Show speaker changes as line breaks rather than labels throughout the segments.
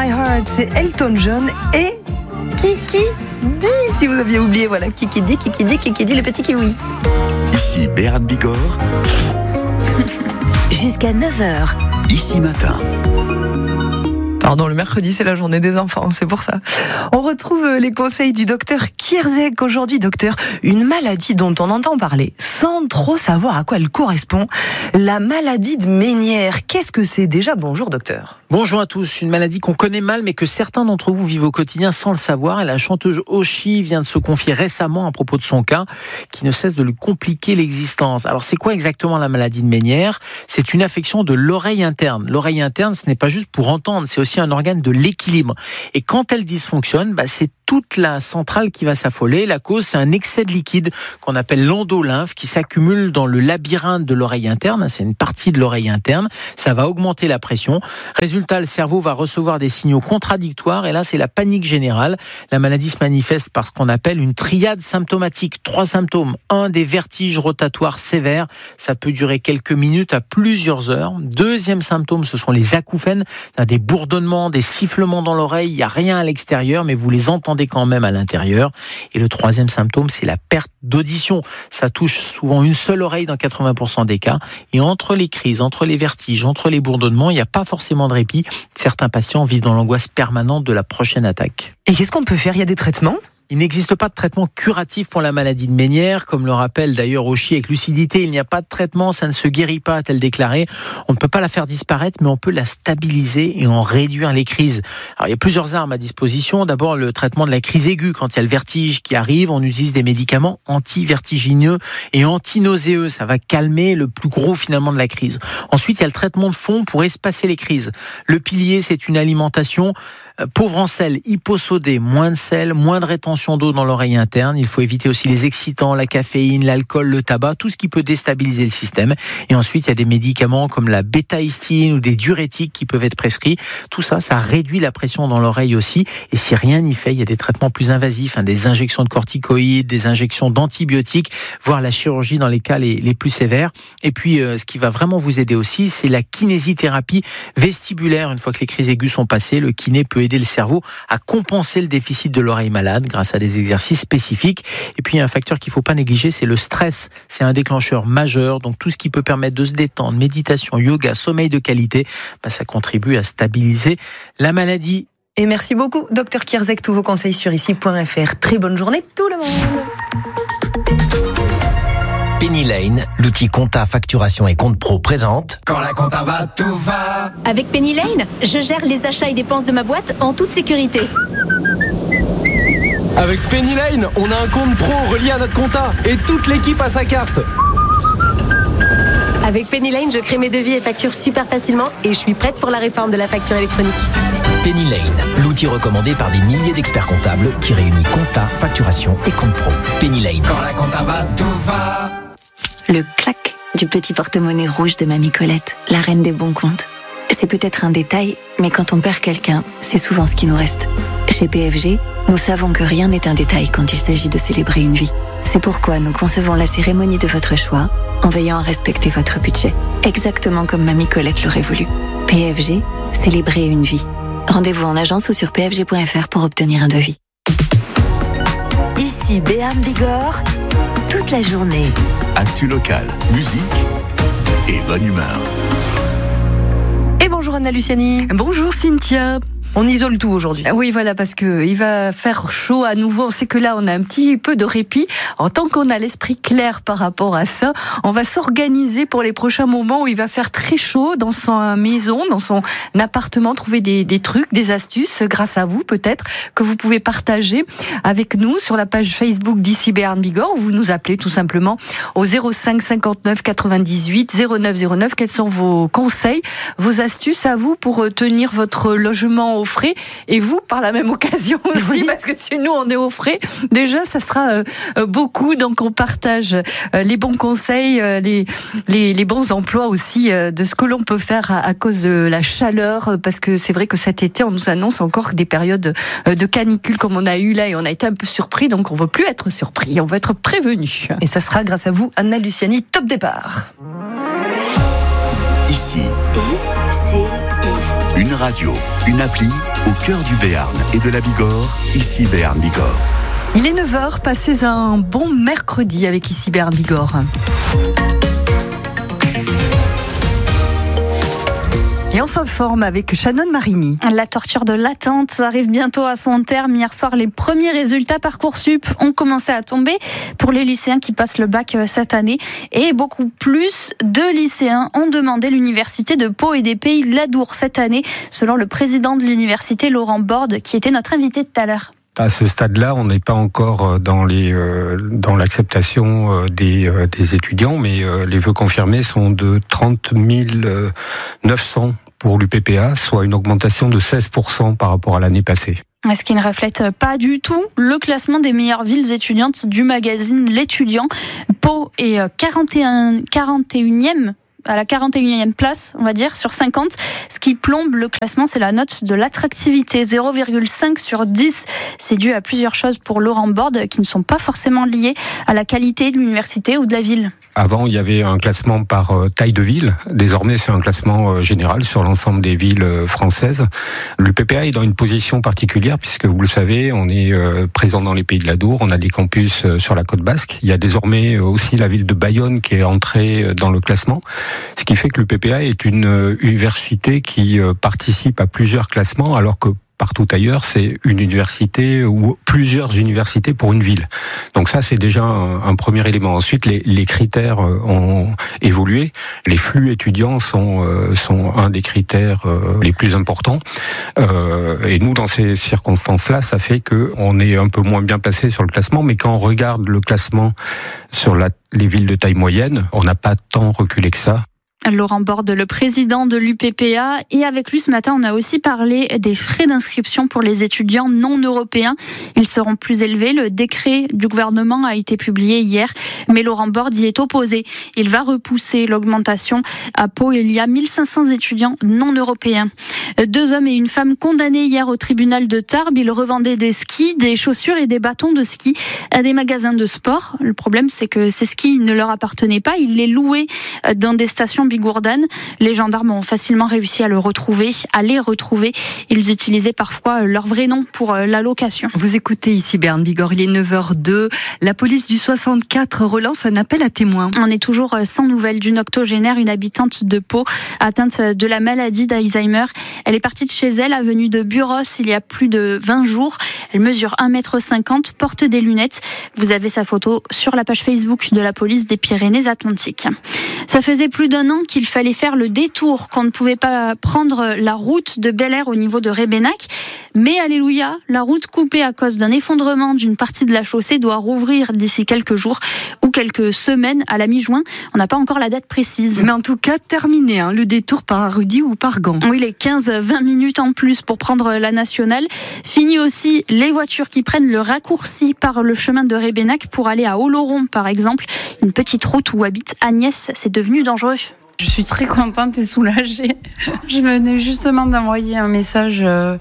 My Heart, c'est Elton John et Kiki D. Si vous aviez oublié, voilà, Kiki D, le petit kiwi.
Ici Béran Bigorre.
Jusqu'à 9h.
Ici Matin.
Pardon, le mercredi, c'est la journée des enfants, c'est pour ça. On retrouve les conseils du docteur Kierzek aujourd'hui. Docteur, une maladie dont on entend parler sans trop savoir à quoi elle correspond, la maladie de Ménière. Qu'est-ce que c'est déjà ? Bonjour docteur.
Bonjour à tous. Une maladie qu'on connaît mal mais que certains d'entre vous vivent au quotidien sans le savoir. Et la chanteuse Oshi vient de se confier récemment à propos de son cas qui ne cesse de lui compliquer l'existence. Alors c'est quoi exactement la maladie de Ménière ? C'est une affection de l'oreille interne. L'oreille interne, ce n'est pas juste pour entendre, c'est aussi un organe de l'équilibre. Et quand elle dysfonctionne, c'est toute la centrale qui va s'affoler. La cause, c'est un excès de liquide qu'on appelle l'endolymphe qui s'accumule dans le labyrinthe de l'oreille interne. C'est une partie de l'oreille interne. Ça va augmenter la pression. Résultat, le cerveau va recevoir des signaux contradictoires et là, c'est la panique générale. La maladie se manifeste par ce qu'on appelle une triade symptomatique. 3 symptômes. 1, des vertiges rotatoires sévères. Ça peut durer quelques minutes à plusieurs heures. 2e symptôme, ce sont les acouphènes. Des bourdonnements, des sifflements dans l'oreille. Il n'y a rien à l'extérieur, mais vous les entendez quand même à l'intérieur. Et le 3e symptôme, c'est la perte d'audition. Ça touche souvent une seule oreille dans 80% des cas. Et entre les crises, entre les vertiges, entre les bourdonnements, il n'y a pas forcément de répit. Certains patients vivent dans l'angoisse permanente de la prochaine attaque.
Et qu'est-ce qu'on peut faire ? Il y a des traitements ?
Il n'existe pas de traitement curatif pour la maladie de Ménière, comme le rappelle d'ailleurs Oshi avec lucidité. Il n'y a pas de traitement, ça ne se guérit pas, a-t-elle déclaré. On ne peut pas la faire disparaître, mais on peut la stabiliser et en réduire les crises. Alors il y a plusieurs armes à disposition. D'abord le traitement de la crise aiguë. Quand il y a le vertige qui arrive, on utilise des médicaments anti-vertigineux et anti-nauséeux. Ça va calmer le plus gros finalement de la crise. Ensuite il y a le traitement de fond pour espacer les crises. Le pilier, c'est une alimentation pauvre en sel, hyposodée, moins de sel, moins de rétention d'eau dans l'oreille interne. Il faut éviter aussi les excitants, la caféine, l'alcool, le tabac, tout ce qui peut déstabiliser le système. Et ensuite, il y a des médicaments comme la bétaïstine ou des diurétiques qui peuvent être prescrits. Tout ça, ça réduit la pression dans l'oreille aussi. Et si rien n'y fait, il y a des traitements plus invasifs, des injections de corticoïdes, des injections d'antibiotiques, voire la chirurgie dans les cas les plus sévères. Et puis, ce qui va vraiment vous aider aussi, c'est la kinésithérapie vestibulaire. Une fois que les crises aiguës sont passées, le kiné peut aider le cerveau à compenser le déficit de l'oreille malade grâce à des exercices spécifiques. Et puis, il y a un facteur qu'il ne faut pas négliger, c'est le stress. C'est un déclencheur majeur. Donc, tout ce qui peut permettre de se détendre, méditation, yoga, sommeil de qualité, ça contribue à stabiliser la maladie.
Et merci beaucoup, Dr Kierzek. Tous vos conseils sur ici.fr. Très bonne journée, tout le monde.
Penny Lane, l'outil compta, facturation et compte pro présente.
Quand la compta va, tout va.
Avec Penny Lane, je gère les achats et dépenses de ma boîte en toute sécurité.
Avec Penny Lane, on a un compte pro relié à notre compta et toute l'équipe a sa carte.
Avec Penny Lane, je crée mes devis et factures super facilement et je suis prête pour la réforme de la facture électronique.
Penny Lane, l'outil recommandé par des milliers d'experts comptables qui réunit compta, facturation et compte pro. Penny Lane.
Quand la compta va, tout va.
Le clac du petit porte-monnaie rouge de Mamie Colette, la reine des bons comptes. C'est peut-être un détail, mais quand on perd quelqu'un, c'est souvent ce qui nous reste. Chez PFG, nous savons que rien n'est un détail quand il s'agit de célébrer une vie. C'est pourquoi nous concevons la cérémonie de votre choix en veillant à respecter votre budget, exactement comme Mamie Colette l'aurait voulu. PFG, célébrer une vie. Rendez-vous en agence ou sur pfg.fr pour obtenir un devis.
Ici Béran Bigorre, toute la journée.
Actu locale, musique et bonne humeur.
Et bonjour Anna Luciani.
Bonjour Cynthia.
On isole tout aujourd'hui.
Oui, voilà, parce que il va faire chaud à nouveau. On sait que là, on a un petit peu de répit. En tant qu'on a l'esprit clair par rapport à ça, on va s'organiser pour les prochains moments où il va faire très chaud dans sa maison, dans son appartement, trouver des trucs, des astuces, grâce à vous peut-être, que vous pouvez partager avec nous sur la page Facebook d'ici Béran Bigorre. Vous nous appelez tout simplement au 05 59 98 09 09. Quels sont vos conseils, vos astuces à vous pour tenir votre logement au frais, et vous par la même occasion aussi, oui. Parce que si nous on est au frais, déjà ça sera beaucoup, donc on partage les bons conseils, les bons emplois aussi de ce que l'on peut faire à cause de la chaleur, parce que c'est vrai que cet été on nous annonce encore des périodes de canicule comme on a eu là, et on a été un peu surpris, donc on ne veut plus être surpris, on veut être prévenu.
Et ça sera grâce à vous, Anna Luciani. Top départ.
Ici, une radio, une appli, Au cœur du Béarn et de la Bigorre, ici Béarn Bigorre.
Il est 9h, passez un bon mercredi avec ici Béarn Bigorre. Et on s'informe avec Shannon Marini.
La torture de l'attente arrive bientôt à son terme. Hier soir, les premiers résultats Parcoursup ont commencé à tomber pour les lycéens qui passent le bac cette année. Et beaucoup plus de lycéens ont demandé l'université de Pau et des Pays de l'Adour cette année, selon le président de l'université, Laurent Borde, qui était notre invité tout à l'heure.
À ce stade-là, on n'est pas encore dans l'acceptation des étudiants, mais les vœux confirmés sont de 30 900 pour l'UPPA, soit une augmentation de 16% par rapport à l'année passée.
Ce qui ne reflète pas du tout le classement des meilleures villes étudiantes du magazine L'Étudiant. Pau est 41e. À la 41e place, on va dire, sur 50. Ce qui plombe le classement, c'est la note de l'attractivité. 0,5 sur 10. C'est dû à plusieurs choses pour Laurent Borde qui ne sont pas forcément liées à la qualité de l'université ou de la ville.
Avant, il y avait un classement par taille de ville. Désormais, c'est un classement général sur l'ensemble des villes françaises. L'UPPA est dans une position particulière puisque, vous le savez, on est présent dans les Pays de l'Adour. On a des campus sur la côte basque. Il y a désormais aussi la ville de Bayonne qui est entrée dans le classement. Ce qui fait que l'UPPA est une université qui participe à plusieurs classements alors que partout ailleurs, c'est une université ou plusieurs universités pour une ville. Donc ça, c'est déjà un premier élément. Ensuite, les critères ont évolué. Les flux étudiants sont un des critères les plus importants. Et nous, dans ces circonstances-là, ça fait qu'on est un peu moins bien placé sur le classement. Mais quand on regarde le classement sur les villes de taille moyenne, on n'a pas tant reculé que ça.
Laurent Borde, le président de l'UPPA. Et avec lui ce matin, on a aussi parlé des frais d'inscription pour les étudiants non européens. Ils seront plus élevés. Le décret du gouvernement a été publié hier, mais Laurent Borde y est opposé. Il va repousser l'augmentation. À Pau, il y a 1500 étudiants non européens. 2 hommes et une femme condamnés hier au tribunal de Tarbes. Ils revendaient des skis, des chaussures et des bâtons de ski à des magasins de sport. Le problème, c'est que ces skis ne leur appartenaient pas. Ils les louaient dans des stations Bigourdane. Les gendarmes ont facilement réussi à les retrouver. Ils utilisaient parfois leur vrai nom pour la location.
Vous écoutez ici Béarn Bigorre, il est 9h02. La police du 64 relance un appel à témoins.
On est toujours sans nouvelles d'une octogénaire, une habitante de Pau, atteinte de la maladie d'Alzheimer. Elle est partie de chez elle, avenue de Buros, il y a plus de 20 jours. Elle mesure 1,50 m, porte des lunettes. Vous avez sa photo sur la page Facebook de la police des Pyrénées-Atlantiques. Ça faisait plus d'1 an qu'il fallait faire le détour, qu'on ne pouvait pas prendre la route de Bel-Air au niveau de Rébénac. Mais alléluia, la route coupée à cause d'un effondrement d'une partie de la chaussée doit rouvrir d'ici quelques jours ou quelques semaines à la mi-juin. On n'a pas encore la date précise.
Mais en tout cas, terminé, le détour par Arrudy ou par Gand.
Oui, les 15-20 minutes en plus pour prendre la nationale. Fini aussi les voitures qui prennent le raccourci par le chemin de Rébénac pour aller à Oloron, par exemple. Une petite route où habite Agnès, c'est devenu dangereux.
Je suis très contente et soulagée. Je venais justement d'envoyer un message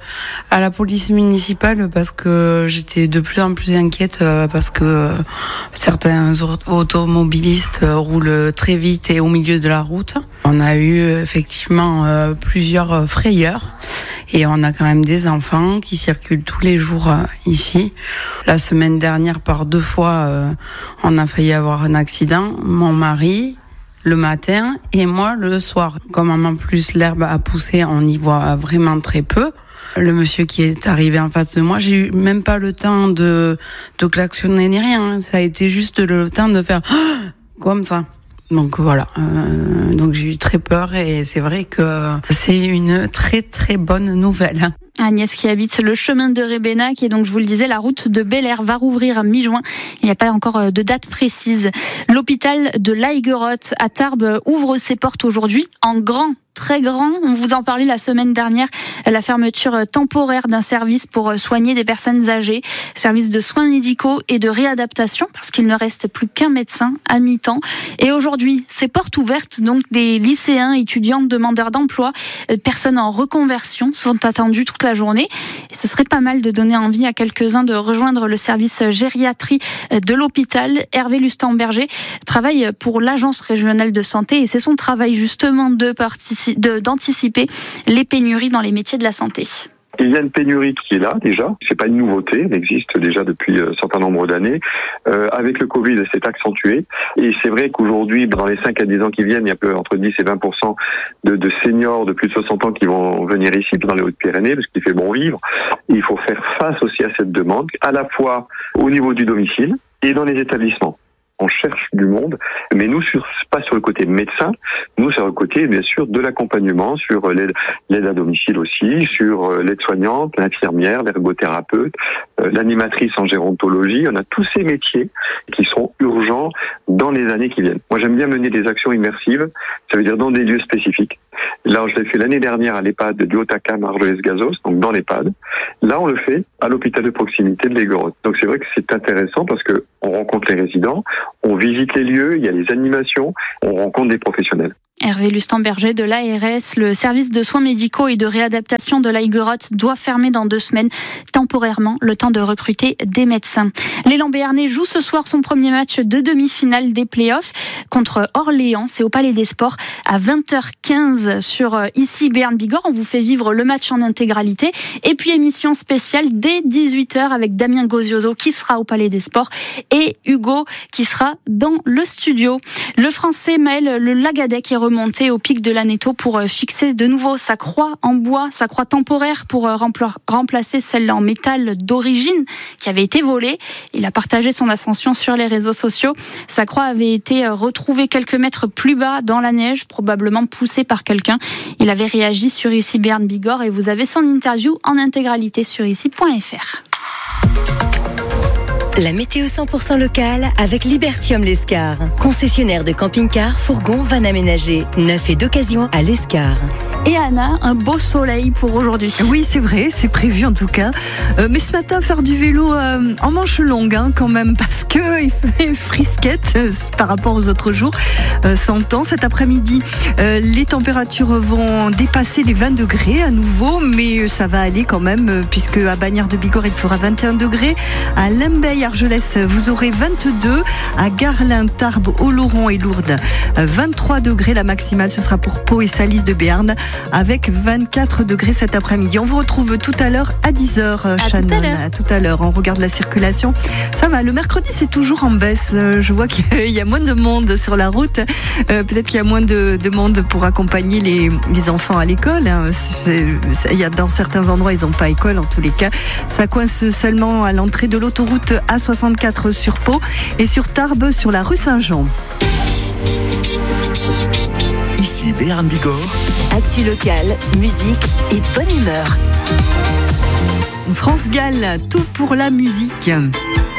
à la police municipale parce que j'étais de plus en plus inquiète parce que certains automobilistes roulent très vite et au milieu de la route. On a eu effectivement plusieurs frayeurs et on a quand même des enfants qui circulent tous les jours ici. La semaine dernière, par 2 fois, on a failli avoir un accident. Mon mari le matin et moi le soir. Comme en plus l'herbe a poussé, on y voit vraiment très peu. Le monsieur qui est arrivé en face de moi, j'ai eu même pas le temps de klaxonner ni rien. Ça a été juste le temps de faire comme ça. Donc voilà, donc j'ai eu très peur et c'est vrai que c'est une très très bonne nouvelle.
Agnès qui habite le chemin de Rébénac et donc je vous le disais, la route de Bel-Air va rouvrir à mi-juin. Il n'y a pas encore de date précise. L'hôpital de l'Aiguerotte à Tarbes ouvre ses portes aujourd'hui en grand. Très grand, on vous en parlait la semaine dernière, la fermeture temporaire d'un service pour soigner des personnes âgées, service de soins médicaux et de réadaptation parce qu'il ne reste plus qu'un médecin à mi-temps. Et aujourd'hui, ces portes ouvertes, donc des lycéens, étudiants, demandeurs d'emploi, personnes en reconversion sont attendues toute la journée. Et ce serait pas mal de donner envie à quelques-uns de rejoindre le service gériatrie de l'hôpital. Hervé Lustemberger travaille pour l'Agence régionale de santé et c'est son travail justement d'anticiper les pénuries dans les métiers de la santé.
Il y a une pénurie qui est là déjà, c'est pas une nouveauté, elle existe déjà depuis un certain nombre d'années. Avec le Covid, elle s'est accentuée et c'est vrai qu'aujourd'hui, dans les 5 à 10 ans qui viennent, il y a peu entre 10 et 20% de seniors de plus de 60 ans qui vont venir ici dans les Hautes-Pyrénées parce qu'il fait bon vivre. Et il faut faire face aussi à cette demande, à la fois au niveau du domicile et dans les établissements. On cherche du monde, mais nous, pas sur le côté médecin, nous, sur le côté, bien sûr, de l'accompagnement, sur l'aide à domicile aussi, sur l'aide-soignante, l'infirmière, l'ergothérapeute, l'animatrice en gérontologie. On a tous ces métiers qui sont urgents dans les années qui viennent. Moi, j'aime bien mener des actions immersives, ça veut dire dans des lieux spécifiques. Là, je l'ai fait l'année dernière à l'EHPAD du Haut-Acam, Argelès-Gazos, donc dans l'EHPAD. Là, on le fait à l'hôpital de proximité de l'Aiguerotte. Donc c'est vrai que c'est intéressant parce que on rencontre les résidents, on visite les lieux, il y a les animations, on rencontre des professionnels.
Hervé Lustan-Berger de l'ARS, le service de soins médicaux et de réadaptation de l'Aiguerotte doit fermer dans 2 semaines, temporairement, le temps de recruter des médecins. L'élan béarnais joue ce soir son premier match de demi-finale des playoffs contre Orléans. C'est au Palais des Sports à 20h15 sur ici Béarn Bigorre. On vous fait vivre le match en intégralité. Et puis émission spéciale dès 18h avec Damien Gozioso qui sera au Palais des Sports et Hugo qui sera dans le studio. Le Français Maël Le Lagadec est remonté au pic de l'Aneto pour fixer de nouveau sa croix en bois, sa croix temporaire pour remplacer celle en métal d'origine qui avait été volée. Il a partagé son ascension sur les réseaux sociaux. Sa croix avait été retrouvée quelques mètres plus bas dans la neige, probablement poussée par quelqu'un. Il avait réagi sur ici Béarn Bigorre et vous avez son interview en intégralité sur ici.fr.
La météo 100% locale avec Libertium Lescar. Concessionnaire de camping-car, fourgons, vannes aménagées. Neuf et d'occasion à Lescar.
Et Anna, un beau soleil pour aujourd'hui.
Oui, c'est vrai, c'est prévu en tout cas. Mais ce matin, faire du vélo en manche longue quand même, parce que il fait frisquette par rapport aux autres jours. 100 ans. Cet après-midi, les températures vont dépasser les 20 degrés à nouveau, mais ça va aller quand même, puisque à Bagnères de Bigorre, il fera 21 degrés. À Limbeil, Argelès, vous aurez 22. À Garlin, Tarbes, Oloron et Lourdes, 23 degrés. La maximale, ce sera pour Pau et Salis de Béarn, avec 24 degrés cet après-midi. On vous retrouve tout à l'heure à 10h, Shannon. À tout à l'heure. On regarde la circulation. Ça va. Le mercredi, c'est toujours en baisse. Je vois qu'il y a moins de monde sur la route. Peut-être qu'il y a moins de monde pour accompagner les enfants à l'école. Il y a dans certains endroits, ils n'ont pas école en tous les cas. Ça coince seulement à l'entrée de l'autoroute A64 sur Pau et sur Tarbes sur la rue Saint-Jean.
Ici Béarn Bigorre.
Actu locale, musique et bonne humeur.
France Gall, tout pour la musique.